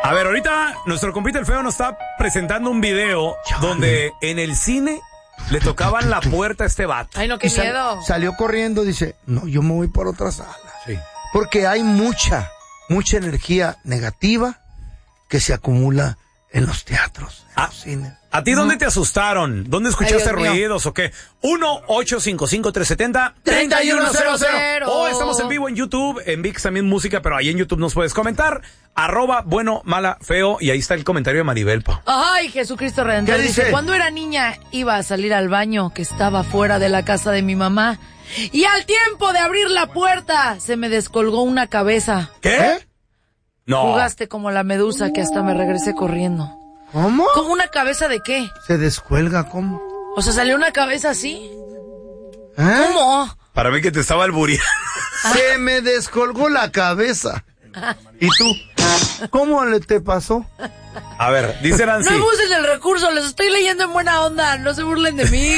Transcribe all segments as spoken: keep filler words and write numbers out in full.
A ver, ahorita nuestro compita el feo nos está presentando un video Chale. donde en el cine le tocaban la puerta a este vato. Ay, no, qué sal- miedo. Salió corriendo, dice, no, yo me voy por otra sala. Sí. Porque hay mucha, mucha energía negativa que se acumula en los teatros, en ah, los cines. ¿A ti dónde te asustaron? ¿Dónde escuchaste Ay, ruidos o qué? uno ocho cinco cinco, tres siete cero, tres uno cero cero. Oh, estamos en vivo en YouTube, en ViX también música, pero ahí en YouTube nos puedes comentar. Arroba bueno, mala, feo. Y ahí está el comentario de Maribel, pa. Ay, Jesucristo Redentor. ¿Qué dice? Dice, cuando era niña iba a salir al baño que estaba fuera de la casa de mi mamá. Y al tiempo de abrir la puerta se me descolgó una cabeza. ¿Qué? ¿Eh? No. Jugaste como la medusa que hasta me regresé corriendo. ¿Cómo? ¿Como una cabeza de qué? Se descuelga, ¿cómo? O sea, ¿salió una cabeza así? ¿Eh? ¿Cómo? Para mí que te estaba albureando. Se me descolgó la cabeza. ¿Y tú? ¿Cómo le te pasó? A ver, dice Nancy. No abusen del recurso, les estoy leyendo en buena onda, no se burlen de mí.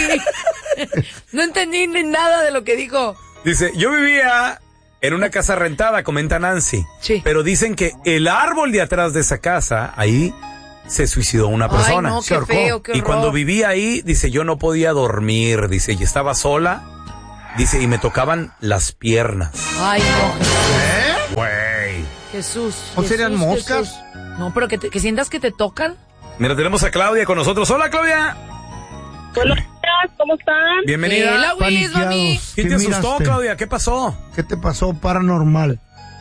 No entendí ni nada de lo que dijo. Dice, yo vivía en una casa rentada, comenta Nancy. Sí. Pero dicen que el árbol de atrás de esa casa, ahí se suicidó una persona. Ay, no, se qué ahorcó. feo, qué Y horror. cuando vivía ahí, dice, yo no podía dormir, dice, y estaba sola, dice, y me tocaban las piernas. Ay, no, Güey. Jesús. ¿O Jesús, serían moscas? Jesús. No, pero que, te- que sientas que te tocan. Mira, tenemos a Claudia con nosotros. Hola, Claudia. Buenos días, ¿cómo están? Bienvenida. Hola, Willis, mami. Paniqueados. ¿Quién ¿Qué te asustó, miraste? Claudia? ¿Qué pasó? ¿Qué te pasó paranormal?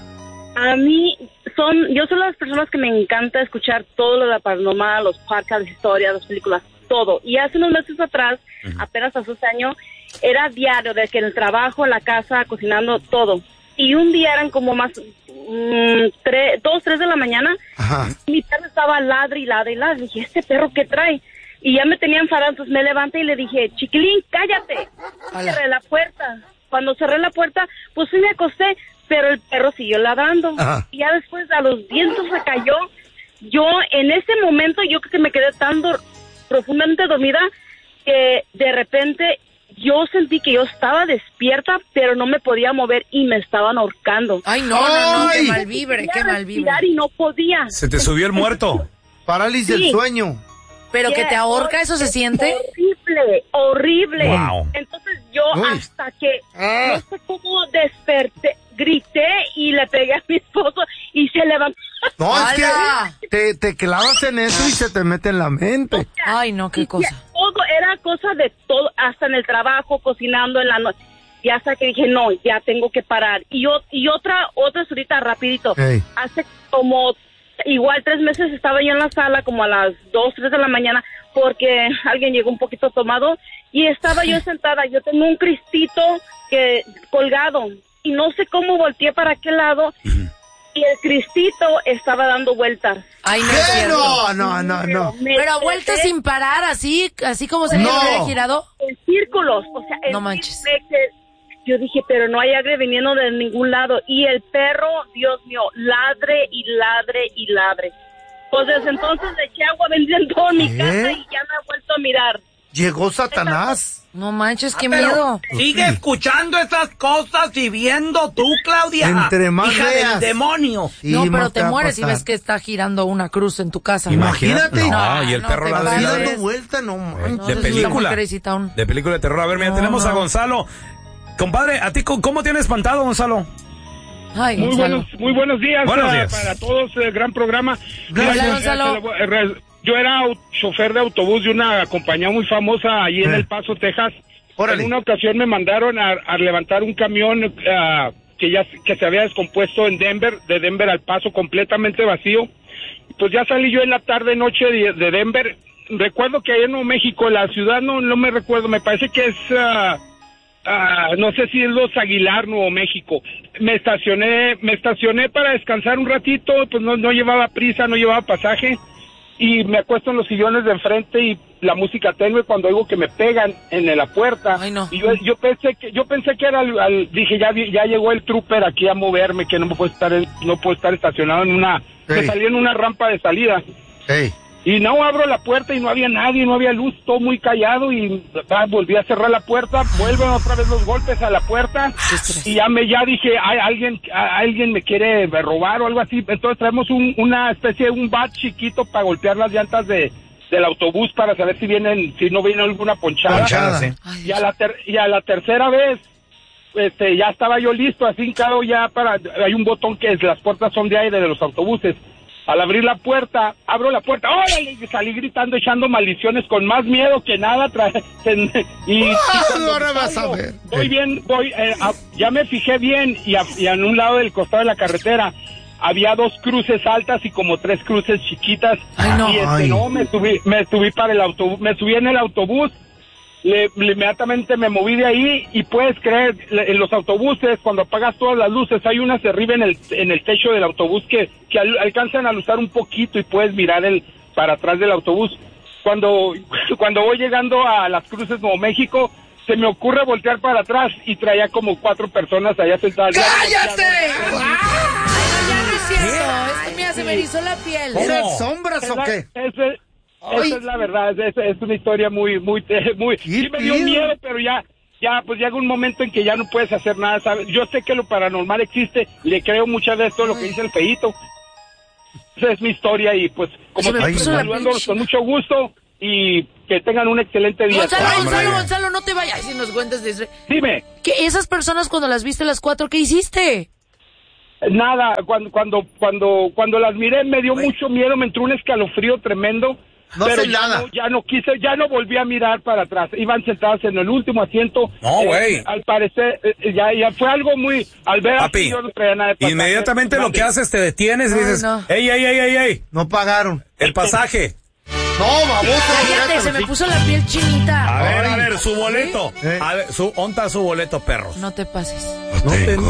A mí son, yo soy las personas que me encanta escuchar todo lo de la paranormal, los podcasts, las historias, las películas, todo. Y hace unos meses atrás, uh-huh. apenas hace un año, era diario, de que en el trabajo, en la casa, cocinando, todo. Y un día eran como más, mmm, tres, dos, tres de la mañana. Ajá. Mi perro estaba ladre y ladre y ladre. Dije, ¿este perro qué trae? Y ya me tenían enfadado, entonces me levanté y le dije, chiquilín, cállate. Hola. Cerré la puerta. Cuando cerré la puerta, pues sí me acosté, pero el perro siguió ladrando. Ajá. Y ya después a los vientos se cayó. Yo en ese momento, yo creo que me quedé tan dor- profundamente dormida que de repente yo sentí que yo estaba despierta, pero no me podía mover y me estaban ahorcando. Ay, no, no, no, qué Ay. mal vibre, qué Quería mal vibre. respirar y no podía. Se te subió el muerto. Parálisis Sí. del sueño. Pero que Yeah, te ahorca, ¿eso se siente? Horrible, horrible. Wow. Entonces yo Uy. hasta que, Ah. no sé cómo desperté, grité y le pegué a mi esposo y se levantó. No, es ¡Hala! que te, te clavas en eso y se te mete en la mente. Ay, no, qué Y cosa. Todo, era cosa de todo, hasta en el trabajo, cocinando en la noche. Y hasta que dije, no, ya tengo que parar. Y yo, y otra, otra ahorita rapidito. Ey. Hace como, igual tres meses estaba yo en la sala, como a las dos, tres de la mañana, porque alguien llegó un poquito tomado. Y estaba yo sentada, yo tengo un cristito que colgado. Y no sé cómo volteé para aquel lado. Y el cristito estaba dando vueltas. Ay, no es ¿Qué? cierto. No, no, no, no. Me Pero vueltas quedé sin parar, así, así como se No. me hubiera girado. en círculos, o sea, en No manches. veces. Yo dije, pero no hay agre viniendo de ningún lado. Y el perro, Dios mío, ladre y ladre y ladre. Pues desde entonces le eché agua bendita en toda mi ¿Qué? casa y ya me he vuelto a mirar. Llegó Satanás. No manches, qué Pero miedo. sigue escuchando esas cosas y viendo tú, Claudia. Entre más hija veas. del demonio. Sí, No, pero más te va a mueres y pasar. ves que está girando una cruz en tu casa. Imagínate. No, y el No, perro te ladra. Así pases. dando vuelta, no manches. No, de eso película. está muy crazy town. De película de terror. A ver, mira, No, tenemos a no. Gonzalo. Compadre, ¿a ti co- cómo te han espantado, Gonzalo? Ay, Muy Gonzalo. buenos, muy buenos días, Buenos a- días. para todos, eh, gran programa. Hola, yo, Gonzalo. se lo voy- eh, re- yo era au- chofer de autobús de una compañía muy famosa allí en Eh. El Paso, Texas. Órale. En una ocasión me mandaron a, a levantar un camión ah, que ya que se había descompuesto en Denver, de Denver al Paso, completamente vacío. Pues ya salí yo en la tarde noche de, de Denver. Recuerdo que allá en Nuevo México, la ciudad no no me recuerdo, me parece que es ah, ah, no sé si es Los Aguilar, Nuevo México. Me estacioné, me estacioné para descansar un ratito, pues no no llevaba prisa, no llevaba pasaje. Y me acuesto en los sillones de enfrente y la música tenue cuando oigo que me pegan en la puerta. Ay, no. Y yo, yo pensé que yo pensé que era al, al- dije ya vi- ya llegó el trooper aquí a moverme, que no me puedo estar en- no puedo estar estacionado en una me Ey. salí en una rampa de salida. Ey. Y no abro la puerta y no había nadie, no había luz, todo muy callado y ah, volví a cerrar la puerta, vuelven otra vez los golpes a la puerta y ya me ya dije, hay alguien a, alguien me quiere robar o algo así, entonces traemos un, una especie de un bat chiquito para golpear las llantas de del autobús para saber si vienen, si no viene alguna ponchada. Ponchada, sí. Y a la ter, y a la tercera vez este ya estaba yo listo, así hincado ya para, hay un botón que es, las puertas son de aire de los autobuses. Al abrir la puerta, abro la puerta, ¡órale! Y salí gritando, echando maldiciones con más miedo que nada. Tra- y, y ahora vas a ver. Voy bien, voy, eh, a, ya me fijé bien y, a, y en un lado del costado de la carretera había dos cruces altas y como tres cruces chiquitas. Ay, no. Y este, Ay. no, me subí, me subí para el autobús, me subí en el autobús. Le, le, inmediatamente me moví de ahí y puedes creer, le, en los autobuses cuando apagas todas las luces hay unas arriba en el en el techo del autobús que, que al, alcanzan a luzar un poquito y puedes mirar el para atrás del autobús. Cuando cuando voy llegando a las cruces Nuevo México se me ocurre voltear para atrás y traía como cuatro personas allá sentadas. ¡Cállate! Ay, ya no es cierto. Esto mira, se me erizó la piel. ¿Cómo? ¿Eran sombras o qué? Ese, Ay. esa es la verdad, es, es una historia muy, muy, muy, sí me dio pido? miedo, pero ya, ya, pues llega un momento en que ya no puedes hacer nada, ¿sabes? Yo sé que lo paranormal existe, le creo muchas veces todo lo que dice el feíto. Esa es mi historia y pues, como Se me siempre, puso la saludándolos piel con mucho gusto y que tengan un excelente día. Gonzalo, Hombre. Gonzalo, Gonzalo, no te vayas. Si nos cuentas de eso. Dime. ¿Qué, esas personas cuando las viste a las cuatro, ¿qué hiciste? Nada, cuando, cuando, cuando, cuando las miré me dio mucho miedo, me entró un escalofrío tremendo. No pero sé ya nada. no, ya no quise, ya no volví a mirar para atrás. Iban sentados en el último asiento. No, güey. Eh, al parecer, eh, ya, ya fue algo muy, al ver Papi, así, yo no traía nada de pasaje. Inmediatamente lo que haces, te detienes y Ay, dices, no. ey, ey, ey, ey, ey, No pagaron. el pasaje. No, baboso. Cállate, se me puso la piel chinita. A ver, a Ay. ver, su boleto. ¿Eh? A ver, su, onta su boleto, perros. No te pases. No te-